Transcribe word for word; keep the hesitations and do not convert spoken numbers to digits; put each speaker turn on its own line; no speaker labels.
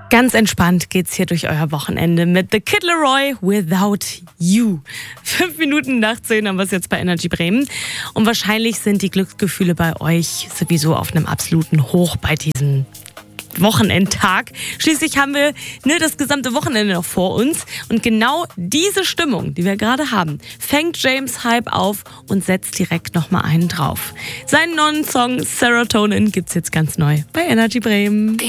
Ganz entspannt geht's hier durch euer Wochenende mit The Kid Laroi, Without You. Fünf Minuten nach zehn haben wir es jetzt bei Energy Bremen. Und wahrscheinlich sind die Glücksgefühle bei euch sowieso auf einem absoluten Hoch bei diesem Wochenendtag. Schließlich haben wir ne, das gesamte Wochenende noch vor uns. Und genau diese Stimmung, die wir gerade haben, fängt James Hype auf und setzt direkt nochmal einen drauf. Seinen neuen Song Serotonin gibt's jetzt ganz neu bei Energy Bremen.